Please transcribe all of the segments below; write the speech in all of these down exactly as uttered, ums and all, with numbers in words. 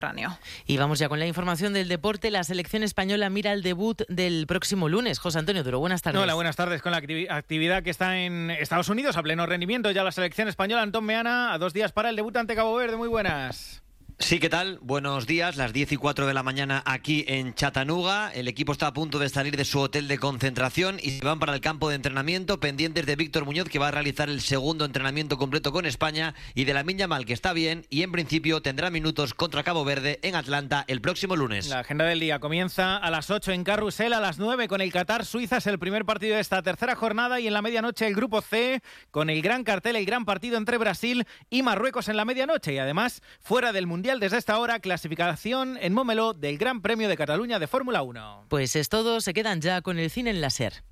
Y vamos ya con la información del deporte. La selección española mira el debut del próximo lunes. José Antonio Duro, buenas tardes. Hola, buenas tardes. Con la activi- actividad que está en Estados Unidos a pleno rendimiento, ya la selección española, Antón Meana, a dos días para el debut ante Cabo Verde. Muy buenas. Sí, ¿qué tal? Buenos días, las diez y cuatro de la mañana aquí en Chattanooga. El equipo está a punto de salir de su hotel de concentración y se van para el campo de entrenamiento, pendientes de Víctor Muñoz, que va a realizar el segundo entrenamiento completo con España, y de Lamine Yamal, que está bien y en principio tendrá minutos contra Cabo Verde en Atlanta el próximo lunes. La agenda del día comienza a las ocho en Carrusel, a las nueve con el Qatar-Suiza, es el primer partido de esta tercera jornada, y en la medianoche el Grupo C, con el gran cartel, el gran partido entre Brasil y Marruecos en la medianoche, y además, fuera del Mundial desde esta hora, clasificación en Montmeló del Gran Premio de Cataluña de Fórmula uno. Pues es todo, se quedan ya con el cine en la SER.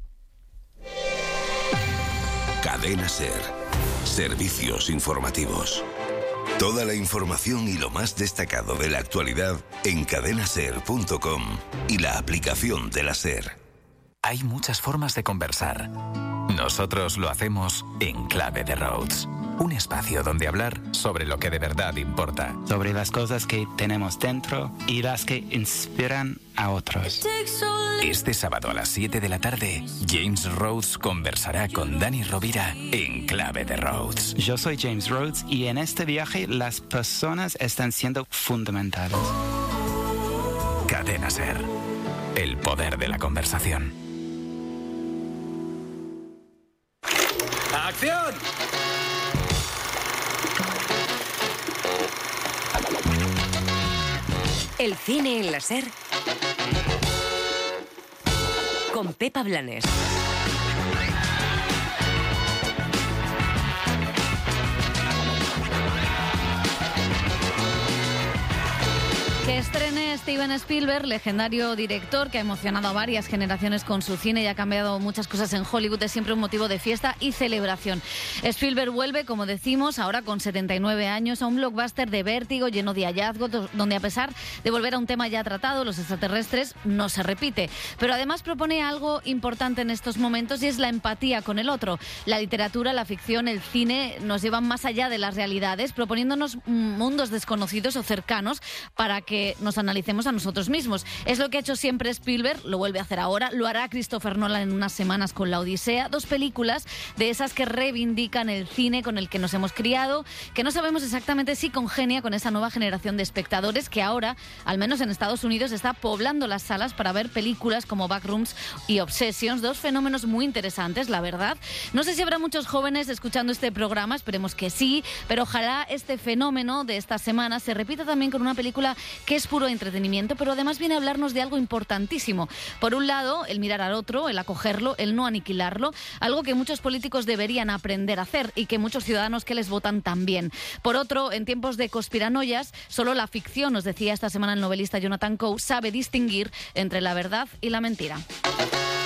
Cadena SER. Servicios informativos. Toda la información y lo más destacado de la actualidad en cadena ser punto com y la aplicación de la SER. Hay muchas formas de conversar. Nosotros lo hacemos en Clave de Rhodes. Un espacio donde hablar sobre lo que de verdad importa. Sobre las cosas que tenemos dentro y las que inspiran a otros. Este sábado a las siete de la tarde, James Rhodes conversará con Dani Rovira en Clave de Rhodes. Yo soy James Rhodes y en este viaje las personas están siendo fundamentales. Cadena SER. El poder de la conversación. ¡Acción! El cine en la SER con Pepa Blanes. Que estrene Steven Spielberg, legendario director que ha emocionado a varias generaciones con su cine y ha cambiado muchas cosas en Hollywood. Es siempre un motivo de fiesta y celebración. Spielberg vuelve, como decimos, ahora con setenta y nueve años, a un blockbuster de vértigo lleno de hallazgos, donde a pesar de volver a un tema ya tratado, los extraterrestres, no se repite. Pero además propone algo importante en estos momentos y es la empatía con el otro. La literatura, la ficción, el cine nos llevan más allá de las realidades, proponiéndonos mundos desconocidos o cercanos para que nos analicemos a nosotros mismos. Es lo que ha hecho siempre Spielberg, lo vuelve a hacer ahora, lo hará Christopher Nolan en unas semanas con La Odisea, dos películas de esas que reivindican el cine con el que nos hemos criado, que no sabemos exactamente si congenia con esa nueva generación de espectadores que ahora, al menos en Estados Unidos, está poblando las salas para ver películas como Backrooms y Obsessions, dos fenómenos muy interesantes, la verdad. No sé si habrá muchos jóvenes escuchando este programa, esperemos que sí, pero ojalá este fenómeno de esta semana se repita también con una película que es puro entretenimiento, pero además viene a hablarnos de algo importantísimo. Por un lado, el mirar al otro, el acogerlo, el no aniquilarlo, algo que muchos políticos deberían aprender a hacer y que muchos ciudadanos que les votan también. Por otro, en tiempos de conspiranoias, solo la ficción, nos decía esta semana el novelista Jonathan Coe, sabe distinguir entre la verdad y la mentira.